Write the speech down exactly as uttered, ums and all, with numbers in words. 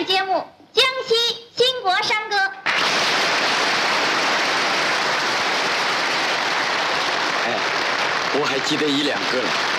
节目《江西兴国山歌》。 哎，我还记得一两个了。